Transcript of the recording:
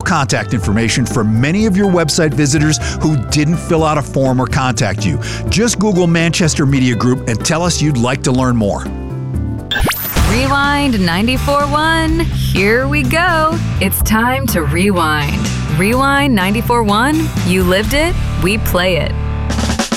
contact information for many of your website visitors who didn't fill out a form or contact you. Just Google Manchester Media Group and tell us you'd like to learn more. Rewind 94.1. Here we go. It's time to rewind. Rewind 94.1. You lived it, we play it.